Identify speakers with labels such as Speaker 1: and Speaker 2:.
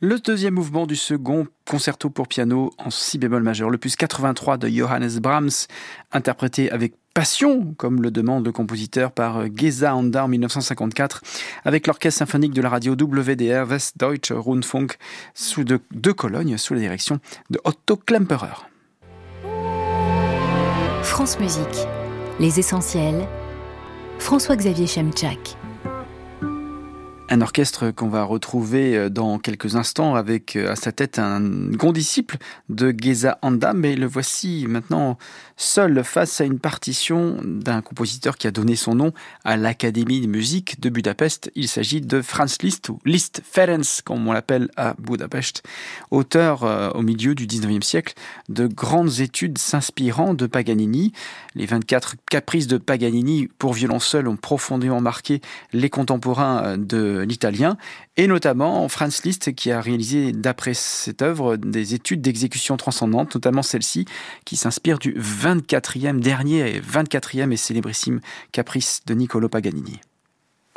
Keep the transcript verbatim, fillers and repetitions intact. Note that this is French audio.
Speaker 1: Le deuxième mouvement du second concerto pour piano en si bémol majeur, l'opus quatre-vingt-trois de Johannes Brahms, interprété avec passion, comme le demande le compositeur, par Geza Anda en dix-neuf cent cinquante-quatre, avec l'orchestre symphonique de la radio W D R Westdeutsche Rundfunk, sous de, de Cologne, sous la direction de Otto Klemperer.
Speaker 2: France Musique, les essentiels, François-Xavier Chemchak.
Speaker 1: Un orchestre qu'on va retrouver dans quelques instants avec à sa tête un condisciple de Geza Anda, mais le voici maintenant seul face à une partition d'un compositeur qui a donné son nom à l'Académie de musique de Budapest. Il s'agit de Franz Liszt, ou Liszt Ferenc, comme on l'appelle à Budapest, auteur euh, au milieu du dix-neuvième siècle de grandes études s'inspirant de Paganini. Les vingt-quatre caprices de Paganini pour violon seul ont profondément marqué les contemporains de l'italien, et notamment Franz Liszt qui a réalisé d'après cette œuvre des études d'exécution transcendantes, notamment celle-ci qui s'inspire du vingt-quatrième, dernier et vingt-quatrième et célébrissime caprice de Niccolò Paganini.